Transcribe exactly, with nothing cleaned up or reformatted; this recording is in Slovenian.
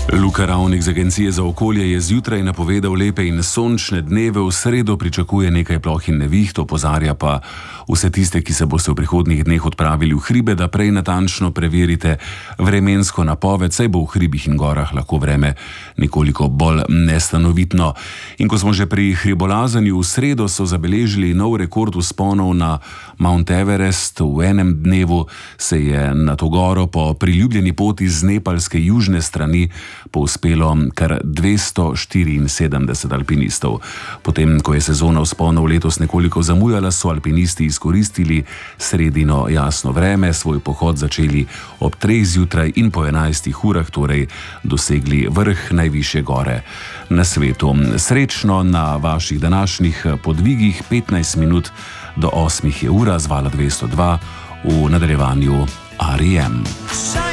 Luka Ravnik z Agencije za okolje je zjutraj napovedal lepe in sončne dneve, v sredo pričakuje nekaj ploh in neviht, opozarja pa vse tiste, ki se boste v prihodnjih dneh odpravili v hribe, da prej natančno preverite vremensko napoved, saj bo v hribih in gorah lahko vreme nekoliko bolj nestanovitno. In ko smo že pri hribolazanju, v sredo so zabeležili nov rekord vzponov na Mount Everest. V enem dnevu se je na to goro po priljubljeni poti z nepalske južne strani povzpelo kar dvesto štiriinsedemdeset alpinistov. Potem, ko je sezona vzponov letos nekoliko zamujala, so alpinisti izkoristili sredino jasno vreme, svoj pohod začeli ob treh zjutraj in po enajstih urah torej dosegli vrh najvišje gore na svetu. Srečno na vaših današnjih podvigih. petnajst minut do osmih je ura, z vala dvesto dva, v nadaljevanju R E M.